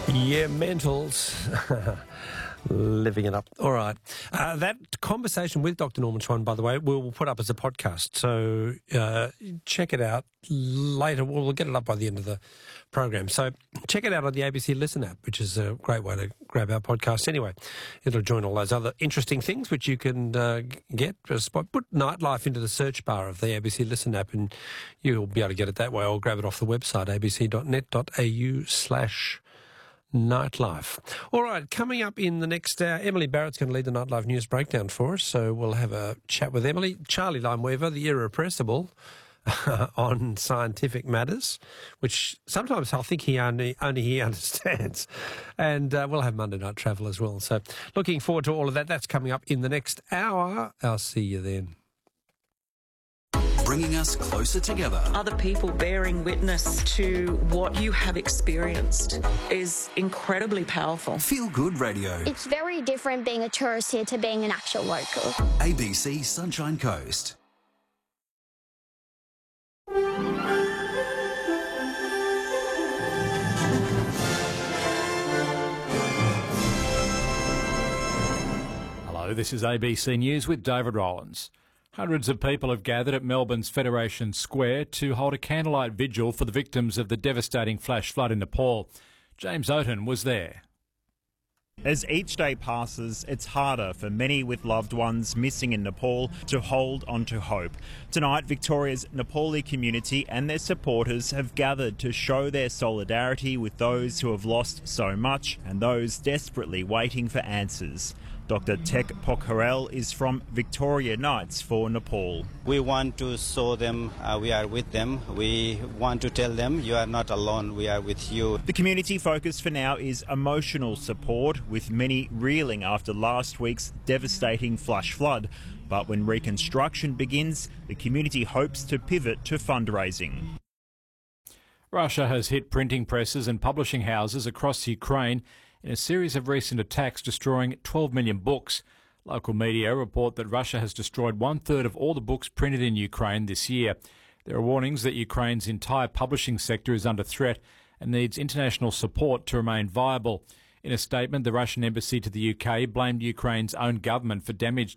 Yeah, mentals. Living it up. All right. That conversation with Dr. Norman Swan, by the way, we'll put up as a podcast. So check it out later. We'll get it up by the end of the program. So check it out on the ABC Listen app, which is a great way to grab our podcast anyway. It'll join all those other interesting things which you can get. Put Nightlife into the search bar of the ABC Listen app and you'll be able to get it that way, or grab it off the website, abc.net.au/Nightlife. All right, coming up in the next hour, Emily Barrett's going to lead the Nightlife News Breakdown for us, so we'll have a chat with Emily. Charlie Limeweaver, the irrepressible, on scientific matters, which sometimes I think he only he understands. And we'll have Monday Night Travel as well. So looking forward to all of that. That's coming up in the next hour. I'll see you then. Bringing us closer together. Other people bearing witness to what you have experienced is incredibly powerful. Feel Good Radio. It's very different being a tourist here to being an actual local. ABC Sunshine Coast. Hello, this is ABC News with David Rollins. Hundreds of people have gathered at Melbourne's Federation Square to hold a candlelight vigil for the victims of the devastating flash flood in Nepal. James Oaten was there. As each day passes, it's harder for many with loved ones missing in Nepal to hold on to hope. Tonight, Victoria's Nepali community and their supporters have gathered to show their solidarity with those who have lost so much and those desperately waiting for answers. Dr. Tek Pokharel is from Victoria Knights for Nepal. We want to show them we are with them. We want to tell them you are not alone, we are with you. The community focus for now is emotional support, with many reeling after last week's devastating flash flood. But when reconstruction begins, the community hopes to pivot to fundraising. Russia has hit printing presses and publishing houses across Ukraine in a series of recent attacks, destroying 12 million books. Local media report that Russia has destroyed 1/3 of all the books printed in Ukraine this year. There are warnings that Ukraine's entire publishing sector is under threat and needs international support to remain viable. In a statement, the Russian embassy to the UK blamed Ukraine's own government for damage